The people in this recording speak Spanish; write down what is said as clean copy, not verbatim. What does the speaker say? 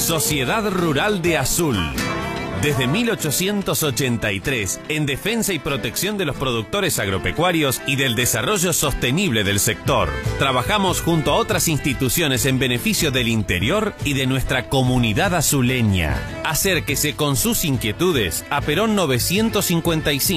Sociedad Rural de Azul. Desde 1883, en defensa y protección de los productores agropecuarios y del desarrollo sostenible del sector. Trabajamos junto a otras instituciones en beneficio del interior y de nuestra comunidad azuleña. Acérquese con sus inquietudes a Perón 955.